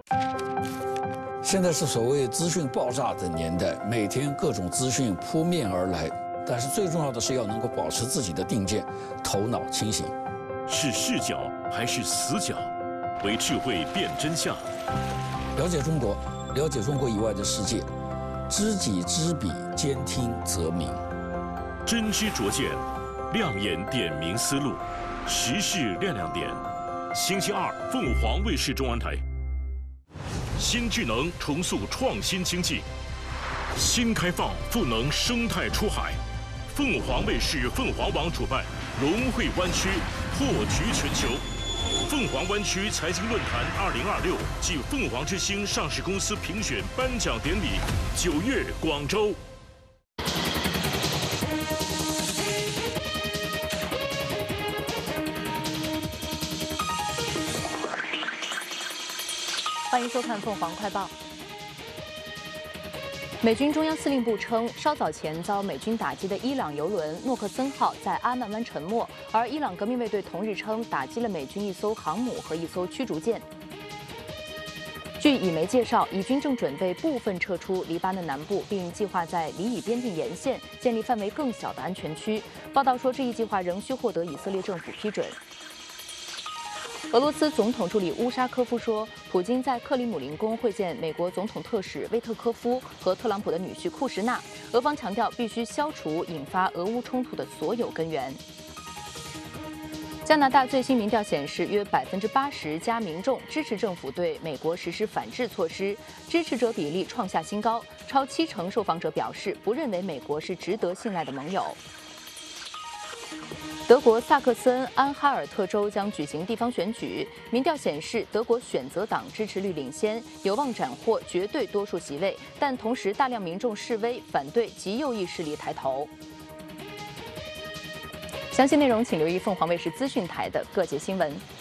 现在是所谓资讯爆炸的年代，每天各种资讯扑面而来，但是最重要的是要能够保持自己的定见，头脑清醒。 是视角还是死角？为智慧辨真相。 了解中国，了解中国以外的世界，知己知彼，兼听则明。 真知灼见，亮眼点明思路，时事亮亮点。星期二，凤凰卫视中文台。新智能重塑创新经济，新开放赋能生态出海。凤凰卫视凤凰网主办龙汇湾区破局全球。凤凰湾区财经论坛2026暨凤凰之星上市公司评选颁奖典礼9月广州。 欢迎收看凤凰快报。美军中央司令部称，稍早前遭美军打击的伊朗油轮诺克森号在阿曼湾沉没，而伊朗革命卫队同日称打击了美军一艘航母和一艘驱逐舰。据以媒介绍，以军正准备部分撤出黎巴嫩南部，并计划在黎以边境沿线建立范围更小的安全区。报道说，这一计划仍需获得以色列政府批准。俄罗斯总统助理乌沙科夫说，普京在克里姆林宫会见美国总统特使威特科夫和特朗普的女婿库什纳。俄方强调必须消除引发俄乌冲突的所有根源。加拿大最新民调显示，约80%加民众支持政府对美国实施反制措施，支持者比例创下新高，超70%受访者表示不认为美国是值得信赖的盟友。德国萨克森安哈尔特州将举行地方选举，民调显示德国选择党支持率领先，有望斩获绝对多数席位，但同时大量民众示威反对极右翼势力抬头。详细内容请留意凤凰卫视资讯台的各节新闻。